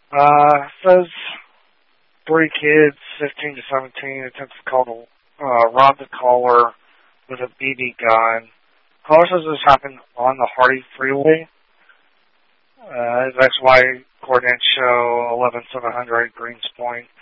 Says three kids, 15 to 17, attempts to rob the caller with a BB gun. Caller says this happened on the Hardy Freeway. His ex-wife coordinates show 11700 Greens Point.